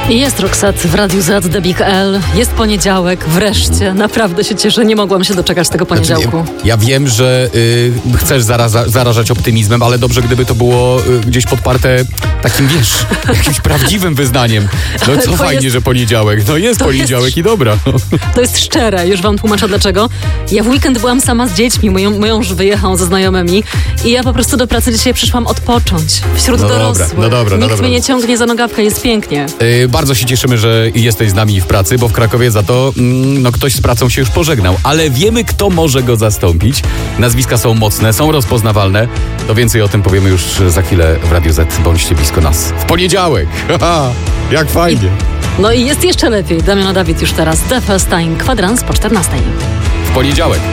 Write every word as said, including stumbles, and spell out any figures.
Jest Roxette w Radiu Z, The Big L. Jest poniedziałek, wreszcie. Naprawdę się cieszę, nie mogłam się doczekać tego poniedziałku. Znaczy, ja, ja wiem, że y, chcesz zaraza, zarażać optymizmem, ale dobrze, gdyby to było y, gdzieś podparte takim, wiesz, jakimś prawdziwym wyznaniem. No co To fajnie, jest- że poniedziałek. No jest to poniedziałek jest- i dobra. To jest szczere, już wam tłumaczę dlaczego. Ja w weekend byłam sama z dziećmi, mój, mój mąż wyjechał ze znajomymi i ja po prostu do pracy dzisiaj przyszłam odpocząć wśród No dobra, dorosłych. no dobra, no Nikt dobra. mnie nie ciągnie za nogawkę, jest pięknie. Y, bardzo się cieszymy, że jesteś z nami w pracy, bo w Krakowie za to mm, no, ktoś z pracą się już pożegnał. Ale wiemy, kto może go zastąpić. Nazwiska są mocne, są rozpoznawalne. To więcej o tym powiemy już za chwilę w Radiu Z. Bądźcie blisko nas. W poniedziałek! Haha, jak fajnie. No i jest jeszcze lepiej. Damian Dawid już teraz. The First Time, kwadrans po czternastej. W poniedziałek.